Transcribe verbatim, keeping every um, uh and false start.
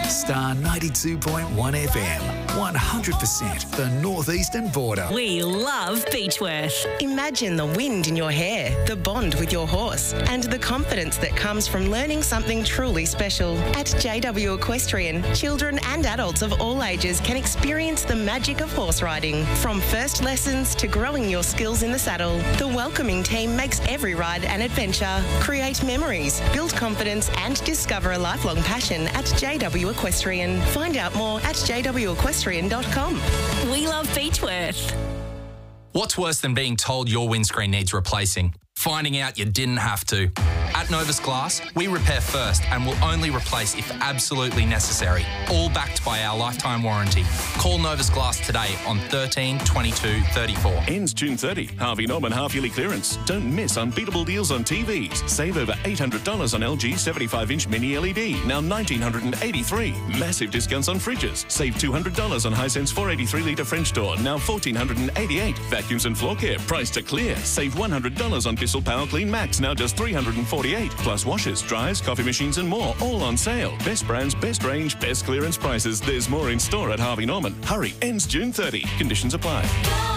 Star ninety-two point one F M, one hundred percent the northeastern border. We love Beechworth. Imagine the wind in your hair, the bond with your horse, and the confidence that comes from learning something truly special. At J W Equestrian, children and adults of all ages can experience the magic of horse riding. From first lessons to growing your skills in the saddle, the welcoming team makes every ride an adventure. Create memories, build confidence, and discover a lifelong passion at J W Equestrian. Find out more at j w equestrian dot com. We love Beechworth. What's worse than being told your windscreen needs replacing? Finding out you didn't have to. At Novus Glass, we repair first and will only replace if absolutely necessary, all backed by our lifetime warranty. Call Novus Glass today on thirteen twenty-two thirty-four. Ends June thirtieth. Harvey Norman half-yearly clearance. Don't miss unbeatable deals on T Vs. Save over eight hundred dollars on L G seventy-five inch mini L E D, now one thousand nine hundred eighty-three dollars. Massive discounts on fridges. Save two hundred dollars on Hisense four hundred eighty-three litre French door, now one thousand four hundred eighty-eight dollars. Vacuums and floor care, priced to clear. Save one hundred dollars on Bissell Power Clean Max, now just three hundred forty-eight dollars. Plus washers, dryers, coffee machines and more, all on sale. Best brands, best range, best clearance prices. There's more in store at Harvey Norman. Hurry, ends June thirtieth. Conditions apply.